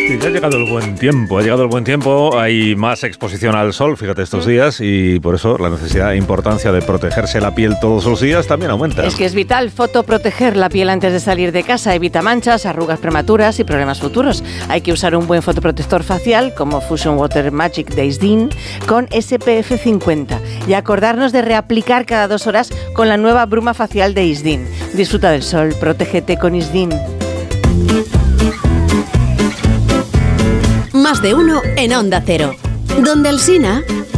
Sí, ya ha llegado el buen tiempo, hay más exposición al sol, fíjate, estos días, y por eso la necesidad e importancia de protegerse la piel todos los días también aumenta. Es que es vital fotoproteger la piel antes de salir de casa, evita manchas, arrugas prematuras y problemas futuros. Hay que usar un buen fotoprotector facial como Fusion Water Magic de Isdin con SPF 50 y acordarnos de reaplicar cada 2 horas con la nueva bruma facial de Isdin. Disfruta del sol, protégete con Isdin. Más de uno en Onda Cero. Donde Alsina.